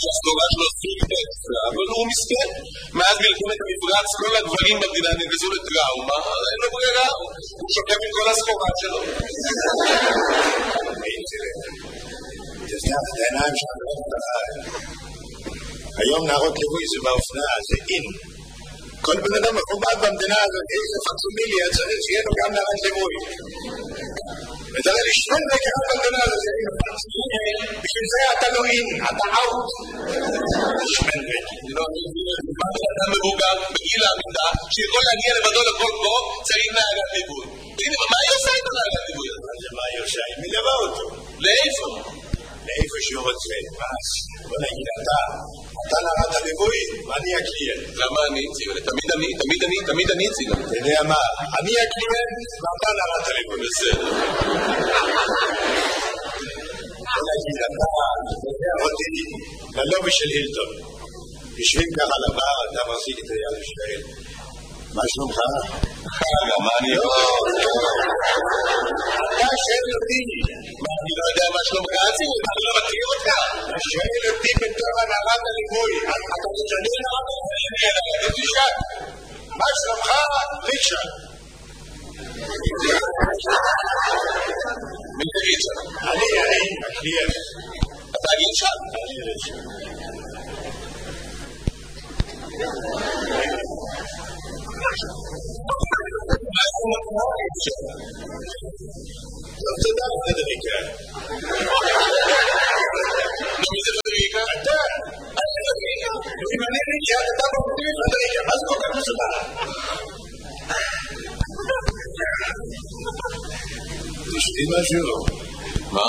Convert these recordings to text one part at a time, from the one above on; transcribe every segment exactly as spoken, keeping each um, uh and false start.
שהסגורה שלו סוג פצע, אבל הוא מסכן. מאז מלחמת המפרץ כל הגברים במדינה נגזו לטראומה, אין לו ברירה, הוא שוקם עם כל הסחורה שלו. תסתף את העיניים שלך. היום נערות ליווי זה באופנה, זה אין. כל בן אדם מכובד במדינה הזאת, איזה פקסומיליה צריך שיהיה לו גם נערת ליווי. ותראה לי שני דקה במדינה הזאת, בשביל זה אתה לא אין, אתה אאוט. שמן דקה. לא, אתה מבוגר בגיל העמידה, שיכול להגיע לבדו לכל קרוב, צריך נערת ליווי. מה היא עושה איתו נערת ליווי? מה היא עושה? היא מלווה אותו. לאיפה? לאיפה שהוא רוצה. בוא נגיד אתה. אתה נערת הליווי, ואני הקליינט. למה אני אציג? תמיד אני, תמיד אני, תמיד אני אציג. אתה יודע מה? אני הקליינט, ואתה נערת הליווי. בסדר. בוא נגיד, אתה יודע אותי ללובי של הילטון. יושבים ככה לבר, אתה מחזיק את היד בשביל. מה שלומך? מה אני לא... אתה שואל אותי. אני לא יודע מה שלומך, אני לא מכיר אותך. אתה שואל אותי בתור הנערת הליווי. אתה תשאלי נערת הליווי. תשאל. מה שלומך? ריצ'רד. מי זה ריצ'רד? אני, אני, הקליינט. אתה ריצ'רד? אני ריצ'רד. מה זה מקרה ריצ'רד? טוב, תודה פדריקה. מי זה פדריקה? אתה. אני פדריקה. אם אני ריצ'רד, אתה מפתיע פדריקה. מה זה כל כך מסודר? תשתי משהו. מה?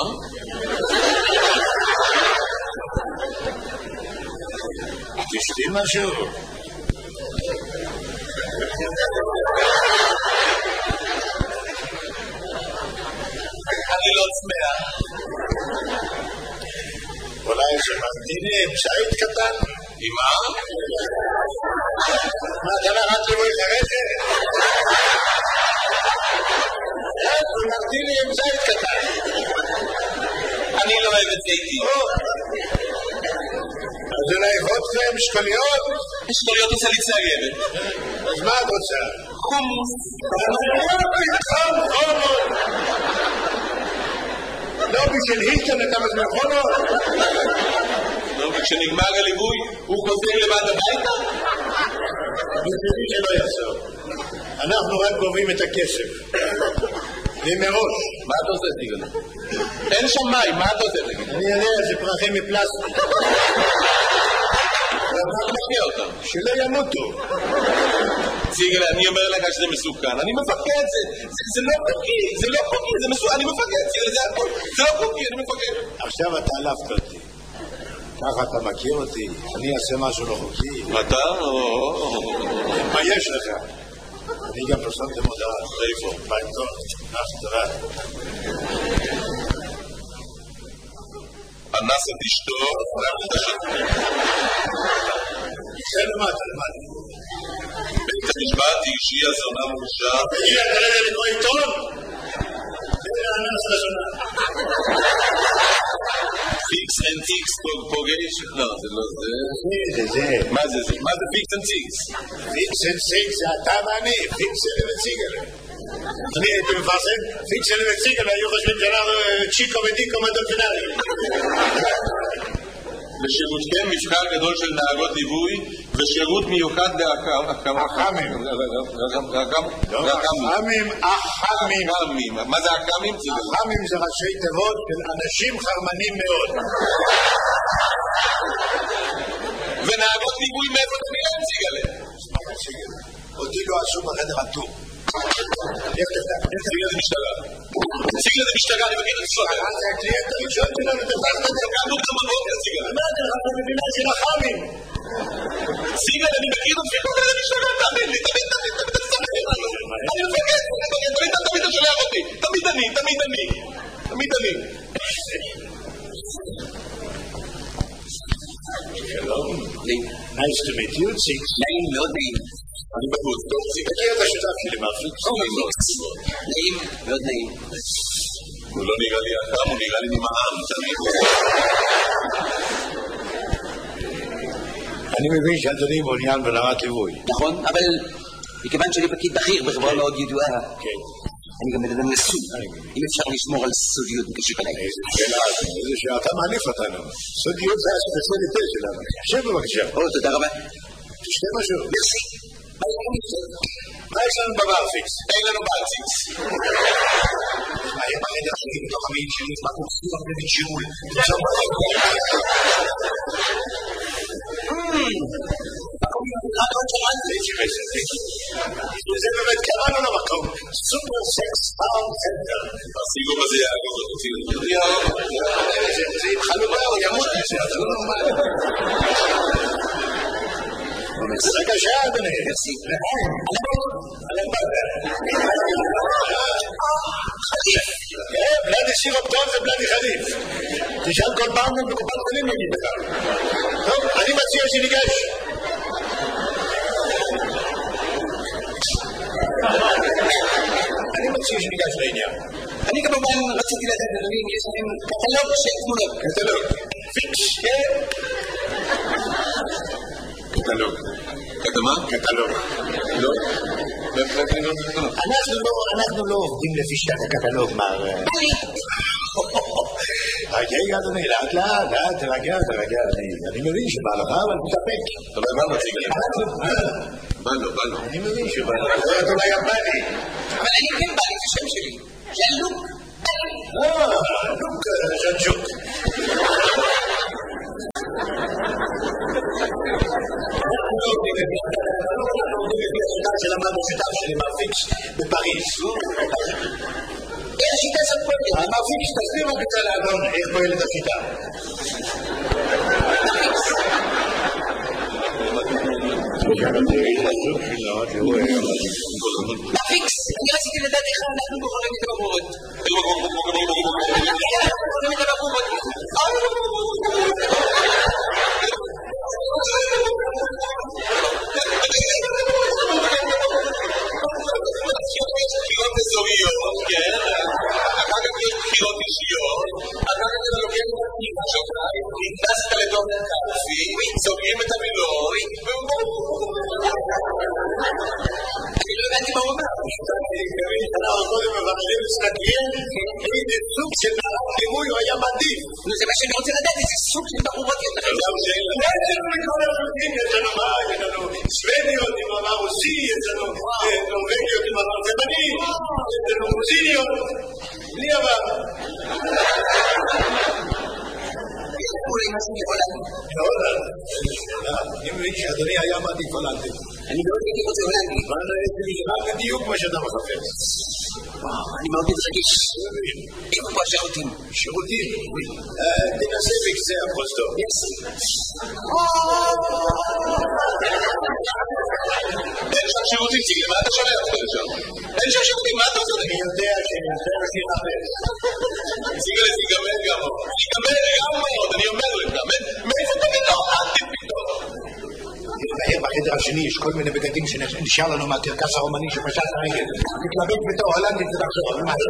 תשתי משהו. אני לא צמאה. אולי שמנתינים, שהיית קטן? עם מה? מה, אתה נערת ליווי לרשת? שמנתינים, שהיית קטן. אני לא אוהב את זיתים. אז אולי אתכם שקוליות? שקוליות עושה לי צגבת. אז מה את רוצה? חומוס. חום, חומות. לא בשביל הילטון אתה מזמן חומות? לא, וכשנגמר הליווי הוא חוזר לבד הביתה? בשבילי שלא יחזור. אנחנו רק גובים את הכסף. ומראש. מה אתה עושה, תיגלה? אין שם מים, מה אתה עושה, תגיד? אני יודע, זה פרחים מפלסטיק. אתה מכיר אותם. שלא ימותו. ציגלה, אני אומר לך שזה מסוכן. אני מפחד, זה לא חוקי, זה לא חוקי, זה מסוכן, אני מפחד, ציגלה, זה הכל. זה לא חוקי, אני מפחד. עכשיו אתה עלפת אותי. ככה אתה מכיר אותי. אני אעשה משהו לא חוקי. אתה? מה יש לך? אני גם פרסמתם הודעה. איפה? בעיתון. תודה. אנס את אשתו, רק את השם. זה למד, למד. בית המשפט אישי הזונה מורשע. תגיד, אתה לא יודע לקרוא עיתון? זה אנס לזונה. פיקס אנד טיקס פוגש? לא, זה לא זה. זה, זה. מה זה זה? מה זה פיקס אנד טיקס? פיקס אנד טיקס זה אתה ואני. פיקס אנד וציגל. אני הייתי מפרסם, פיקס אנד וציגל, היו חושבים שאנחנו צ'יקו ודיקו מדולפינרי. לשירותכם מבחר גדול של נהגות ליווי ושירות מיוחד לאח"מים. אח"מים. אח"מים, אח"מים. מה זה אח"מים? אח"מים זה ראשי תיבות של אנשים חרמנים מאוד. ונהגות ליווי מאיפה אתה נראה ציגלה? אותי לא עשו בחדר הטור. ציגלה זה משטרה. ציגלה זה משטרה, אני מכיר את הסוהר. זה הקליינט הראשון שלנו, תפסת את זה. קמנו גם בבוקר, ציגלה. מה אתה לך במדינה של אח"מים? ציגלה, אני מכיר את הסוהר, זה משטרה, תמיד לי, תמיד, תמיד, תמיד, תמיד, אני מפגד, תמיד, תמיד, אתה שולח אותי. תמיד אני, תמיד אני. תמיד אני. שלום. Nice to meet you, Six. נעים מאוד נעים. אני בחוץ, טוב, Six. תכיר את השותף שלי, מרפיק. נעים, מאוד נעים. הוא לא נראה לי אדם, הוא נראה לי נמעם. אני מבין שאדוני מעוניין ברמת ליווי. נכון, אבל מכיוון שאני פקיד בכיר בחברה מאוד ידועה, אני גם מדבר נשוי. אם אפשר לשמור על סודיות בקשיב עליי. איזה שאלה, איזה שאלה, אתה מעליף אותנו. סודיות זה הספציאליטה שלנו. שב בבקשה. או, תודה רבה. תשתה משהו. מרסי. מה יש לנו בברפיקס? אין לנו ברפיקס. מה יהיה בחדר שלי בתוך המעיל שלי? מה קורסים הרבה בשיעול? זה באמת קראנו למקום סופר סקס טאון סנטר. הסיגום הזה יעגוב אותי. זה עם חלובה או ימות זה לא נורמלי. בבקשה אדוני. חליף. בלדי סירופטון ובלדי חליף. תשאל כל פעם בקופת חולים נגיד לך. טוב, אני מציע שניגש. אני מציע שניגש לעניין. אני כמובן רציתי לדעת אדוני אם יש להם קטלוג של תמונות. קטלוג. פיקס. קטלוג. קטמה? קטלוג. לא? אנחנו לא עובדים לפי שיטת הקטלוג, מר... רגע, אדוני, לאט לאט, לאט, תרגע, תרגע, אני מבין שבא לך, אבל תתאפק. אבל מה מציג לי? בא לו, בא לו. אני מבין שבא לך, זה אולי יפני. אבל אני כן בא לי, זה שם שלי. זה לוק. אה, לוק, ז'נצ'וק. שלמדנו שיטה שלי מרפיקס בפריז. איך השיטה הזאת פועלת? המרפיקס, תסביר רק את האדון, איך פועלת השיטה. מרפיקס, אני רציתי לדעת איך אנחנו בוחרים את הבחורות. איך בוחרים את הבחורות? בחירות אזוריות, כן, אחר כך יש בחירות אישיות, אחר כך אתה לוקח את הפנימה שלך, נכנסת לתוך קלפי, סוגרים את המילוי, אני לא הבנתי מה הוא אומר. אנחנו קודם מבחנים מסתכלים איזה סוג של ליווי הוא היה מעדיף. זה מה שאני רוצה לדעת, איזה סוג של בחורות יש לכם. יש לנו מכל הסוגים, יש לנו מה, יש לנו סוודיות עם עבר רוסי, יש לנו נורווגיות עם עבר תימני, יש לנו רוסיניות, בלי עבר. אולי משהו להולנד. להולנד? אני מבין שאדוני היה מעדיף הולנדי. אני מאוד הייתי רוצה הולנדי. זה נשמע בדיוק מה שאתה מחפש. אני מאוד מתרגש. איפה פה השירותים? שירותים? תנסה בקצה הפוסטור. אין שם שירותים, ציגל, מה אתה שומע אותך לשם? אין שם שירותים, מה אתה עושה? אני יודע שננסה אותי לחפש. ציגל, ציגמל גם עוד. ציגמל גם עוד, אני אומר לך. מאיפה אתה פתאום? אל תפתאום. בחדר השני יש כל מיני בגדים שנשאר לנו מהקרקס הרומני שפשט הרגל. מתלבט בתור הולנדית ותחשוב.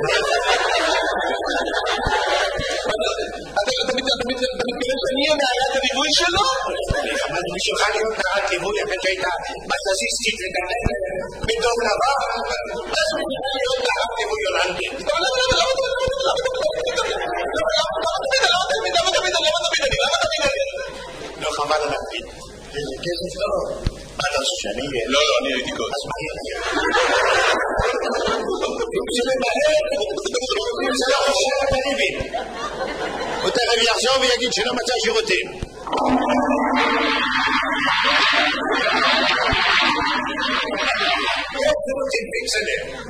אתה מתכוון שאני הנערת הליווי שלו? אבל בשבילך להיות נערת ליווי אחרי שהיית מסזיסטית וגננת בדום לבן, אז בשביל להיות נערת ליווי הולנדית. למה תמיד? למה תמיד? למה תמיד אני? למה תמיד אני? לא חבל על הפית. איזה כסף לא. מה אתה חושב שאני... לא, לא, אני הייתי קודם. אז מה יהיה? אם זה מהר, אם זה לא חושב את הריבים. הוא תכף יחזור ויגיד שלא מצא שירותים. יש שירותים פיקסלר.